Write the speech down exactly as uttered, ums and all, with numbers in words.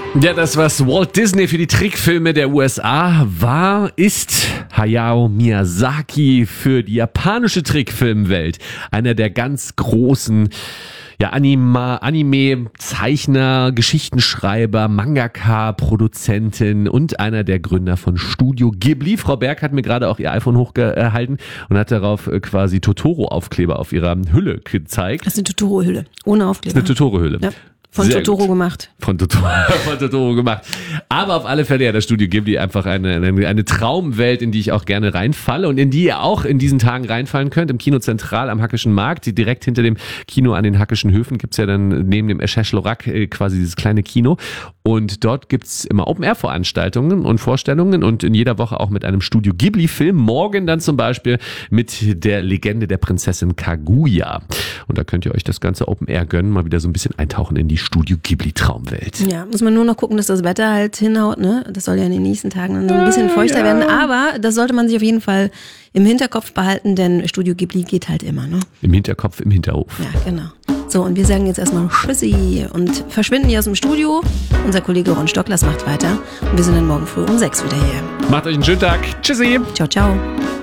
Ja, das, was Walt Disney für die Trickfilme der U S A war, ist Hayao Miyazaki für die japanische Trickfilmwelt. Einer der ganz großen ja, Anima, Anime, Zeichner, Geschichtenschreiber, Mangaka, Produzentin und einer der Gründer von Studio Ghibli. Frau Berg hat mir gerade auch ihr iPhone hochgehalten und hat darauf quasi Totoro-Aufkleber auf ihrer Hülle gezeigt. Das ist eine Totoro-Hülle, ohne Aufkleber. Das ist eine Totoro-Hülle. Ja. Von Sehr Totoro gut. gemacht. Von Totoro, von Totoro gemacht. Aber auf alle Fälle ja das Studio Ghibli einfach eine, eine, eine Traumwelt, in die ich auch gerne reinfalle und in die ihr auch in diesen Tagen reinfallen könnt. Im Kino Zentral am Hackischen Markt, direkt hinter dem Kino an den Hackischen Höfen gibt's ja dann neben dem Eschech-Lorac quasi dieses kleine Kino. Und dort gibt's immer Open-Air-Veranstaltungen und Vorstellungen und in jeder Woche auch mit einem Studio Ghibli-Film. Morgen dann zum Beispiel mit der Legende der Prinzessin Kaguya. Und da könnt ihr euch das ganze Open-Air gönnen, mal wieder so ein bisschen eintauchen in die Studio Ghibli Traumwelt. Ja, muss man nur noch gucken, dass das Wetter halt hinhaut, ne? Das soll ja in den nächsten Tagen dann so ein bisschen feuchter ja. werden, aber das sollte man sich auf jeden Fall im Hinterkopf behalten, denn Studio Ghibli geht halt immer, ne? Im Hinterkopf, im Hinterhof. Ja, genau. So, und wir sagen jetzt erstmal Tschüssi und verschwinden hier aus dem Studio. Unser Kollege Ron Stocklers macht weiter und wir sind dann morgen früh um sechs wieder hier. Macht euch einen schönen Tag. Tschüssi. Ciao, ciao.